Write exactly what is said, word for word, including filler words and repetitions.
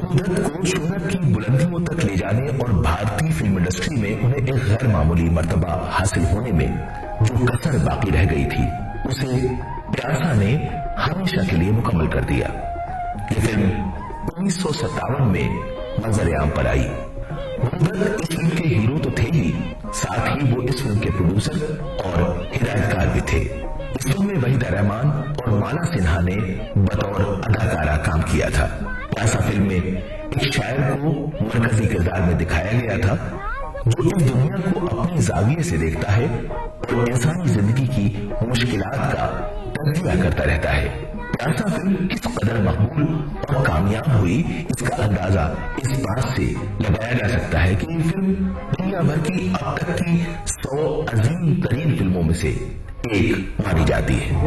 दत्त को शोहरत की बुलंदियों तक ले जाने और भारतीय फिल्म इंडस्ट्री में उन्हें एक गैर मामूली मर्तबा हासिल होने में जो कसर बाकी रह गई थी उसे प्यासा ने हमेशा के लिए मुकम्मल कर दिया। ये फिल्म उन्नीस सौ सत्तावन में मंजर आम पर आई। दत्त इस फिल्म के हीरो तो थे ही, साथ ही वो इस फिल्म के प्रोड्यूसर और हिदायतकार भी थे। इस फिल्म में वहीदा रहमान और माला सिन्हा ने बतौर अदाकारा काम किया था। प्यासा फिल्म में एक शायर को मरकजी किरदार में दिखाया गया था जो इस दुनिया को अपने जाविये से देखता है और इंसानी जिंदगी की मुश्किलात का तजिया करता रहता है। प्यासा फिल्म किस कदर मकबूल और कामयाब हुई इसका अंदाजा इस बात से लगाया जा सकता है कि ये फिल्म दुनिया भर की अब तक की सौ अजीम तरीन फिल्मों में से एक मानी जाती है।